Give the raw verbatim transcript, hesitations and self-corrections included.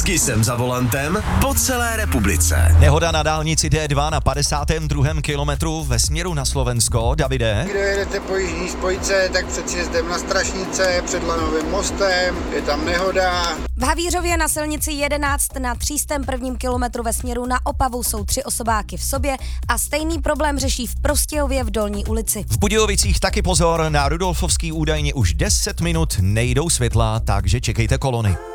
Vždycky jsem za volantem po celé republice. Nehoda na dálnici D dva na padesátém druhém kilometru ve směru na Slovensko. Davide? Kdo jedete po jižní spojce, tak před sjezdem na Strašnice, před Lanovým mostem, je tam nehoda. V Havířově na silnici jedenáct na třístém prvním kilometru ve směru na Opavu jsou tři osobáky v sobě a stejný problém řeší v Prostějově v Dolní ulici. V Budějovicích taky pozor, na Rudolfovský údajně už deset minut nejdou světla, takže čekejte kolony.